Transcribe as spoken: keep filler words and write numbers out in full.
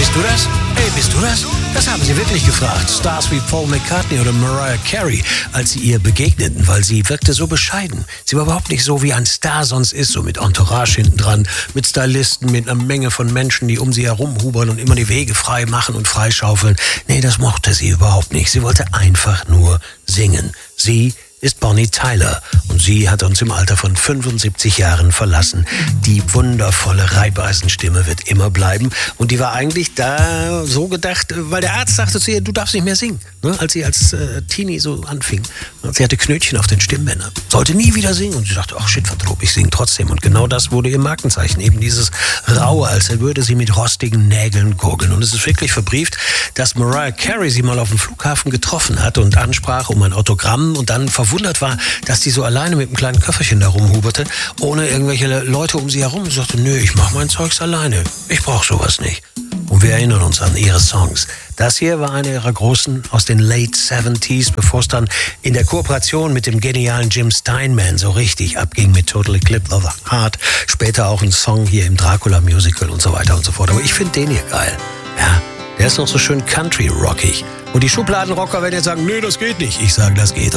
Bist du das? Hey, bist du das? Das haben sie wirklich gefragt. Stars wie Paul McCartney oder Mariah Carey, als sie ihr begegneten, weil sie wirkte so bescheiden. Sie war überhaupt nicht so, wie ein Star sonst ist, so mit Entourage hinten dran, mit Stylisten, mit einer Menge von Menschen, die um sie herumhubern und immer die Wege frei machen und freischaufeln. Nee, das mochte sie überhaupt nicht. Sie wollte einfach nur singen. Sie ist Bonnie Tyler und sie hat uns im Alter von fünfundsiebzig Jahren verlassen. Die wundervolle Reibeisenstimme wird immer bleiben und die war eigentlich da so gedacht, weil der Arzt sagte zu ihr, du darfst nicht mehr singen, ne? Als sie als äh, Teenie so anfing. Sie hatte Knötchen auf den Stimmbändern, sollte nie wieder singen und sie dachte, ach shit, verdrob, ich singe trotzdem. Und genau das wurde ihr Markenzeichen, eben dieses Raue, als würde sie mit rostigen Nägeln gurgeln. Und es ist wirklich verbrieft, dass Mariah Carey sie mal auf dem Flughafen getroffen hat und ansprach um ein Autogramm und dann verwundert war, dass die so alleine mit einem kleinen Köfferchen da rumhuberte, ohne irgendwelche Leute um sie herum. Sie sagte, nö, ich mach mein Zeugs alleine. Ich brauch sowas nicht. Und wir erinnern uns an ihre Songs. Das hier war eine ihrer großen aus den Late seventies, bevor es dann in der Kooperation mit dem genialen Jim Steinman so richtig abging mit Total Eclipse of the Heart. Später auch ein Song hier im Dracula-Musical und so weiter und so fort. Aber ich finde den hier geil. Ja, der ist noch so schön country-rockig. Und die Schubladenrocker werden jetzt sagen, nö, das geht nicht. Ich sage, das geht.